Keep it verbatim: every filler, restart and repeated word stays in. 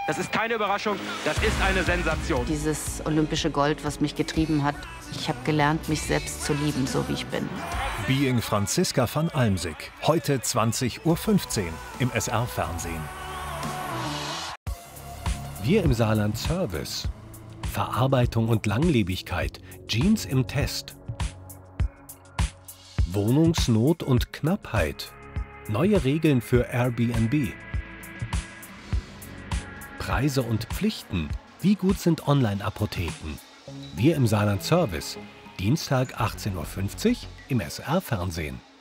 Das ist keine Überraschung, das ist eine Sensation. Dieses olympische Gold, was mich getrieben hat. Ich habe gelernt, mich selbst zu lieben, so wie ich bin. Being Franziska van Almsick. Heute zwanzig Uhr fünfzehn im S R-Fernsehen. Wir im Saarland Service. Verarbeitung und Langlebigkeit. Jeans im Test. Wohnungsnot und Knappheit. Neue Regeln für Airbnb. Preise und Pflichten. Wie gut sind Online-Apotheken? Wir im Saarland Service. Dienstag achtzehn Uhr fünfzig im S R-Fernsehen.